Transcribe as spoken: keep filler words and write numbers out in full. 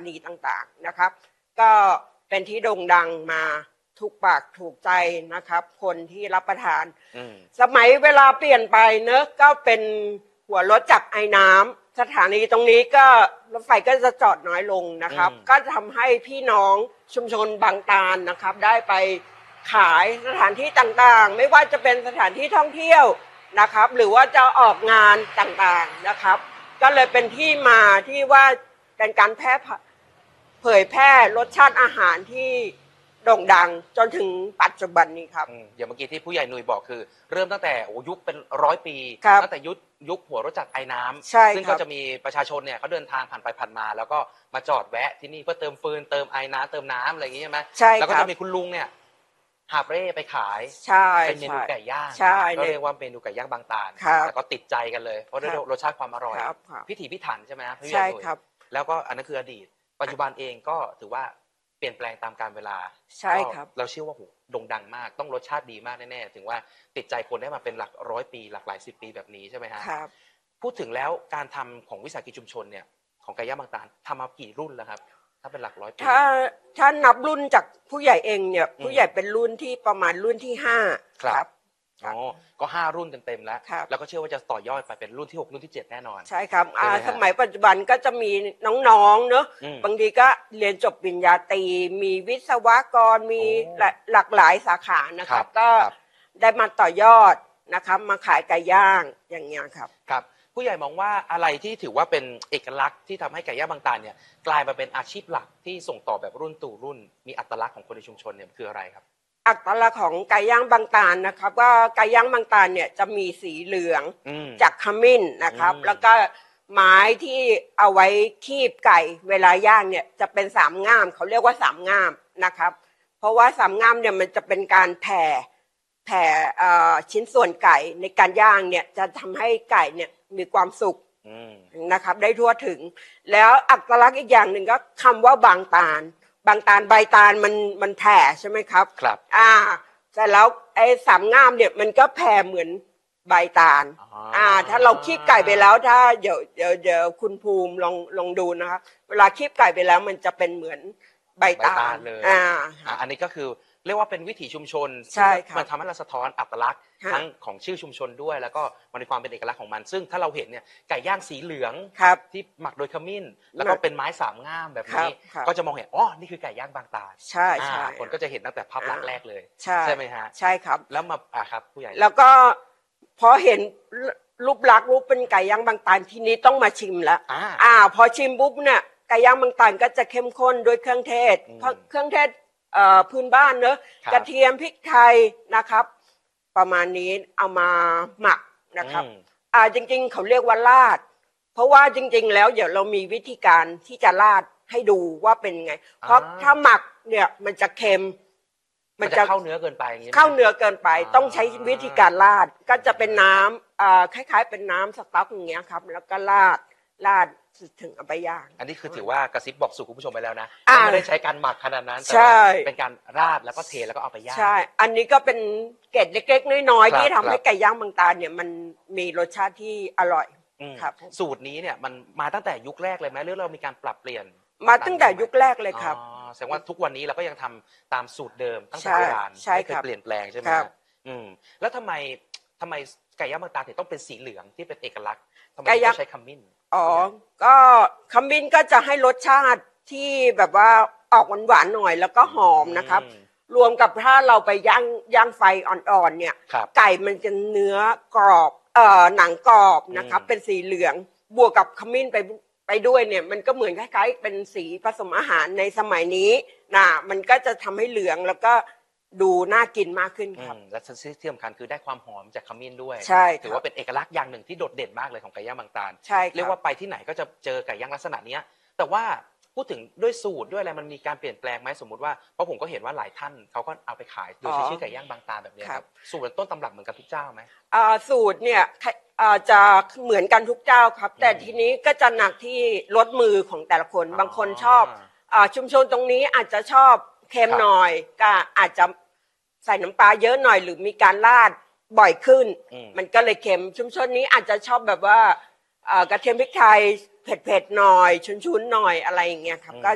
นีต่างๆนะครับก็เป็นที่โด่งดังมาถูกปากถูกใจนะครับคนที่รับประทานสมัยเวลาเปลี่ยนไปเนอะก็เป็นหัวรถจักรไอ้น้ำสถานีตรงนี้ก็รถไฟก็จะจอดน้อยลงนะครับก็ทำให้พี่น้องชุมชนบางตาลนะครับได้ไปขายสถานที่ต่างๆไม่ว่าจะเป็นสถานที่ท่องเที่ยวนะครับหรือว่าจะออกงานต่างๆนะครับก็เลยเป็นที่มาที่ว่าเป็นการแพร่เผยแพร่รสชาติอาหารที่โด่งดังจนถึงปัจจุบันนี้ครับอย่างเมื่อกี้ที่ผู้ใหญ่หนุ่ยบอกคือเริ่มตั้งแต่โอ้ยุคเป็นร้อยปีตั้งแต่ยุคยุคหัวรถจักรไอ้น้ำซึ่งก็จะมีประชาชนเนี่ยเขาเดินทางผ่านไปผ่านมาแล้วก็มาจอดแวะที่นี่เพื่อเติมฟืนเติมไอ้น้ำเติมน้ำอะไรอย่างนี้ใช่ไหมใช่แล้วก็จะมีคุณลุงเนี่ยหาบเร่ไปขายเป็นเมนูไก่ย่างก็เรียกว่าเมนูไก่ย่างบางตาลแต่ก็ติดใจกันเลยเพราะด้วยรสชาติความอร่อยพิถีพิถันใช่ไหมพี่ใหญ่หนุ่ยแล้วก็อันนั้นคืออดีตปัจจุบันเองก็ถือว่าเปลี่ยนแปลงตามกาลเวลาใช่ครับเราเชื่อว่าโหโด่งดังมากต้องรสชาติดีมากแน่ๆถึงว่าติดใจคนได้มาเป็นหลักร้อยปีหลักหลายสิบปีแบบนี้ใช่ไหมฮะครับพูดถึงแล้วการทำของวิสาหกิจชุมชนเนี่ยของไก่ย่างบางตาลทำมากี่รุ่นแล้วครับถ้าเป็นหลักร้อยปีถ้าถ้านับรุ่นจากผู้ใหญ่เองเนี่ยผู้ใหญ่เป็นรุ่นที่ประมาณรุ่นที่ห้าครับอ๋อก็ห้ารุ่นเต็มๆแล้วแล้วก็เชื่อว่าจะต่อยอดไปเป็นรุ่นที่หกรุ่นที่เจ็ดแน่นอนใช่ครับสมัยปัจจุบันก็จะมีน้องๆเนอะบางทีก็เรียนจบปริญญาตรีมีวิศวกรมีหลากหลายสาขานะครับก็ได้มาต่อยอดนะครับมาขายไก่ย่างอย่างเงี้ยครับครับผู้ใหญ่มองว่าอะไรที่ถือว่าเป็นเอกลักษณ์ที่ทำให้ไก่ย่างบางตาลเนี่ยกลายมาเป็นอาชีพหลักที่ส่งต่อแบบรุ่นตู่รุ่นมีอัตลักษณ์ของคนในชุมชนเนี่ยคืออะไรครับอัตลักษณ์ของไก่ย่างบางตาลนะครับว่าไก่ย่างบางตาลเนี่ยจะมีสีเหลืองจากขมิ้นนะครับแล้วก็ไม้ที่เอาไว้คีบไก่เวลาย่างเนี่ยจะเป็นสามง่ามเขาเรียกว่าสามง่ามนะครับเพราะว่าสามง่ามเนี่ยมันจะเป็นการแผ่แผ่ชิ้นส่วนไก่ในการย่างเนี่ยจะทำให้ไก่เนี่ยมีความสุขนะครับได้ทั่วถึงแล้วอัตลักษณ์อีกอย่างหนึ่งก็คำว่าบางตาลบางตาลใบตาลมันมันแผ่ใช่ไหมครับครับอ่าแต่แล้วไอ้สามง่ามเนี่ยมันก็แผ่เหมือนใบตาลอ่าถ้าเราคีบไก่ไปแล้วถ้าเดี๋ยวเดี๋ยวเดี๋ยวคุณภูมิลองลองดูนะครับเวลาคีบไก่ไปแล้วมันจะเป็นเหมือนใบตาลเลยอ่าอันนี้ก็คือเรียกว่าเป็นวิถีชุมชนใช่ครับมันทำให้เราสะท้อนอัตลักษณ์ทั้งของชื่อชุมชนด้วยแล้วก็มันมีความเป็นเอกลักษณ์ของมันซึ่งถ้าเราเห็นเนี่ยไก่ย่างสีเหลืองที่หมักโดยขมิ้นแล้วก็เป็นไม้สามง่ามแบบนี้ก็จะมองเห็นอ๋อนี่คือไก่ย่างบางตาลใช่ใช่คนก็จะเห็นตั้งแต่ภาพลักษณ์แรกเลยใช่ไหมฮะใช่ครับแล้วมาอ่าครับผู้ใหญ่แล้วก็พอเห็นรูปลักษณ์รูปเป็นไก่ย่างบางตาลทีนี้ต้องมาชิมแล้วอ่าพอชิมปุ๊บเนี่ยไก่ย่างบางตาลก็จะเข้มข้นด้วยเครื่องเทศเครื่องเทศพื้นบ้านเนอะกระเทียมพริกไทยนะครับประมาณนี้เอามาหมักนะครับอ่าจริงๆเขาเรียกว่าราดเพราะว่าจริงๆแล้วเดี๋ยวเรามีวิธีการที่จะราดให้ดูว่าเป็นไงเพราะถ้าหมักเนี่ยมันจะเค็มมันจะเข้าเนื้อเกินไปอย่างนี้เข้าเนื้อเกินไปต้องใช้วิธีการราดก็จะเป็นน้ำอ่าคล้ายๆเป็นน้ำสต๊อกอย่างเงี้ยครับแล้วก็ราดราดถึงเอาไปย่างอันนี้คือถือว่ากระซิบบอกสู่คุณผู้ชมไปแล้วนะไม่ได้ใช้การหมักขนาดนั้นใช่เป็นการราดแล้วก็เทแล้วก็เอาไปย่างใช่อันนี้ก็เป็นเกร็ดเล็กๆน้อยๆที่ทำให้ไก่ย่างบางตาลเนี่ยมันมีรสชาติที่อร่อยครับสูตรนี้เนี่ยมันมาตั้งแต่ยุคแรกเลยไหมหรือเรามีการปรับเปลี่ยนมาตั้งแต่ยุคแรกเลยครับแสดงว่าทุกวันนี้เราก็ยังทำตามสูตรเดิมตั้งแต่โบราณไม่เคยเปลี่ยนแปลงใช่ไหมครับแล้วทำไมทำไมไก่ย่างบางตาลถึงต้องเป็นสีเหลืองที่เป็นเอกลักษณ์ทำไมต้องใช้ขมิ้นอ๋อก็ขมิ้นก็จะให้รสชาติที่แบบว่าออกหวานๆหน่อยแล้วก็หอมนะครับรวมกับถ้าเราไปย่างย่างไฟอ่อนๆเนี่ยไก่มันจะเนื้อกรอบเอ่อหนังกรอบนะครับเป็นสีเหลืองบวกกับขมิ้นไปไปด้วยเนี่ยมันก็เหมือนคล้ายๆเป็นสีผสมอาหารในสมัยนี้นะมันก็จะทำให้เหลืองแล้วก็ดูน่ากินมากขึ้นครับและที่สำคัญคือได้ความหอมจากขมิ้นด้วยใช่ถือว่าเป็นเอกลักษณ์อย่างหนึ่งที่โดดเด่นมากเลยของไก่ย่างบางตาลใช่เรียกว่าไปที่ไหนก็จะเจอไก่ย่างลักษณะนี้แต่ว่าพูดถึงด้วยสูตรด้วยอะไรมันมีการเปลี่ยนแปลงไหมสมมติว่าเพราะผมก็เห็นว่าหลายท่านเขาก็เอาไปขายโดยใช้ชื่อไก่ย่างบางตาลแบบนี้ครับสูตรต้นตำรับเหมือนกันทุกเจ้าไหมสูตรเนี่ยจะเหมือนกันทุกเจ้าครับแต่ทีนี้ก็จะหนักที่รสมือของแต่ละคนบางคนชอบชุมชนตรงนี้อาจจะชอบเค็มหน่อยก็อาจจะใส่น้ำปลาเยอะหน่อยหรือมีการราดบ่อยขึ้นมันก็เลยเค็มชุมชนนี้อาจจะชอบแบบว่ากระเทียมพริกไทยเผ็ดๆหน่อยชุนๆหน่อยอะไรอย่างเงี้ยครับก็